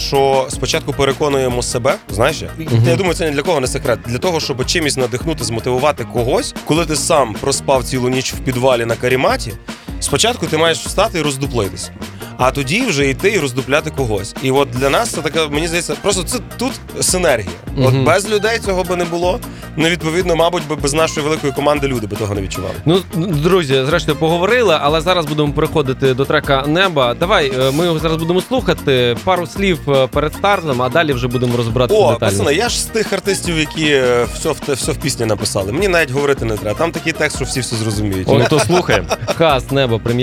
що спочатку переконуємо себе, знаєш як? Я думаю, це ні для кого не секрет. Для того, щоб чимось надихнути, змотивувати когось, коли ти сам проспав цілу ніч в підвалі на каріматі, спочатку ти маєш встати і роздуплитися. А тоді вже йти і роздупляти когось. І от для нас це така, мені здається, просто це тут синергія. От без людей цього би не було. Ну, відповідно, мабуть, без нашої великої команди люди би того не відчували. Ну, друзі, зрештою поговорили, але зараз будемо переходити до трека «Небо». Давай, ми його зараз будемо слухати, пару слів перед стартом, а далі вже будемо розбиратися детально. Пацани, я ж з тих артистів, які все в пісні написали. Мені навіть говорити не треба. Там такий текст, що всі все зрозуміють. Ну то слухаємо. Хас, «Небо», прем'єра.